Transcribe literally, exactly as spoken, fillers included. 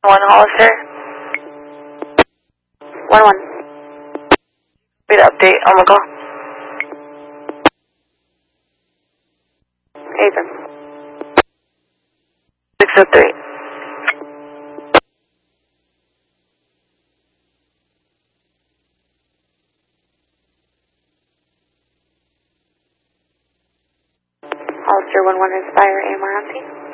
One Hollister. One one. Wait, update on the call. Ethan. Six oh three. Hollister one one is fire A M R on scene.